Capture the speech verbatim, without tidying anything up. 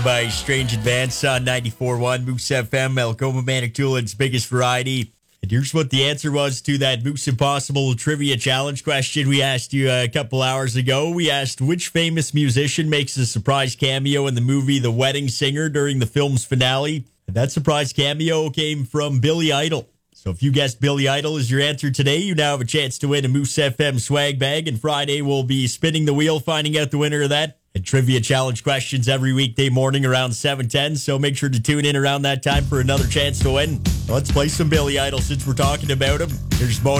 By Strange Advance on ninety-four point one Moose F M, Algoma Manitoulin's biggest variety. And here's what the answer was to that Moose Impossible Trivia Challenge question we asked you a couple hours ago. We asked which famous musician makes a surprise cameo in the movie The Wedding Singer during the film's finale. And that surprise cameo came from Billy Idol. So if you guessed Billy Idol is your answer today, you now have a chance to win a Moose F M swag bag. And Friday we'll be spinning the wheel, finding out the winner of that. And Trivia Challenge questions every weekday morning around seven ten, so make sure to tune in around that time for another chance to win. Let's play some Billy Idol since we're talking about him. Here's Mona.